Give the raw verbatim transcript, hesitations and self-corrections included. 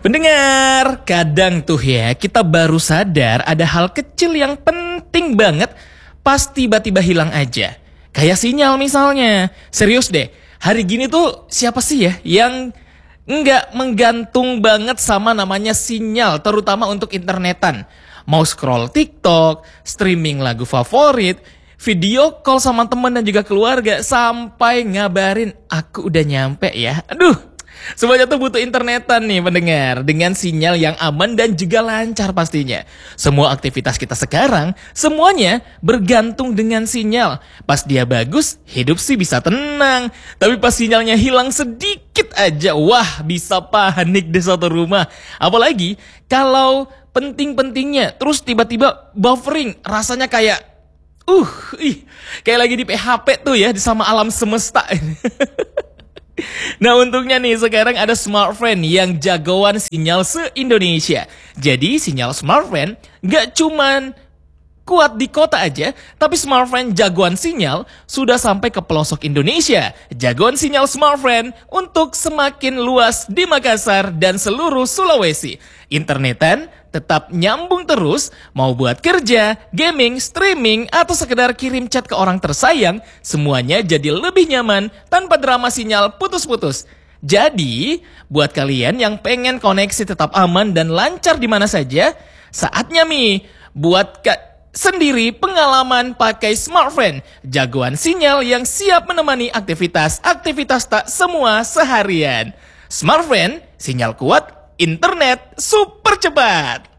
Pendengar, kadang tuh ya kita baru sadar ada hal kecil yang penting banget pas tiba-tiba hilang aja. Kayak sinyal misalnya. Serius deh, hari gini tuh siapa sih ya yang nggak menggantung banget sama namanya sinyal, terutama untuk internetan. Mau scroll TikTok, streaming lagu favorit, video call sama temen dan juga keluarga, sampai ngabarin aku udah nyampe ya. Aduh. Semuanya tuh butuh internetan nih pendengar, dengan sinyal yang aman dan juga lancar pastinya. Semua aktivitas kita sekarang, semuanya bergantung dengan sinyal. Pas dia bagus, hidup sih bisa tenang. Tapi pas sinyalnya hilang sedikit aja, wah bisa panik deh satu rumah. Apalagi kalau penting-pentingnya, terus tiba-tiba buffering, rasanya kayak Uh, ih, kayak lagi di P H P tuh ya, sama alam semesta. Nah untungnya nih sekarang ada smartfren yang jagoan sinyal se-Indonesia. Jadi sinyal smartfren gak cuman kuat di kota aja, tapi smartfren jagoan sinyal sudah sampai ke pelosok Indonesia. Jagoan sinyal smartfren untuk semakin luas di Makassar dan seluruh Sulawesi. Internetan tetap nyambung terus, mau buat kerja, gaming, streaming, atau sekedar kirim chat ke orang tersayang, semuanya jadi lebih nyaman tanpa drama sinyal putus-putus. Jadi, buat kalian yang pengen koneksi tetap aman dan lancar di mana saja, saatnya Mi buat ka sendiri pengalaman pakai smartfren, jagoan sinyal yang siap menemani aktivitas-aktivitas tak semua seharian. Smartfren, sinyal kuat, internet super cepat.